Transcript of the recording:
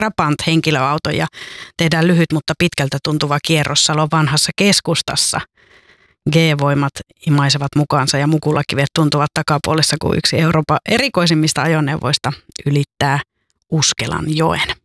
Trabant-henkilöauton ja tehdään lyhyt, mutta pitkältä tuntuva kierros Salon vanhassa keskustassa. G-voimat imaisevat mukaansa ja mukulakivet tuntuvat takapuolessa, kun yksi Euroopan erikoisimmista ajoneuvoista ylittää Uskelanjoen.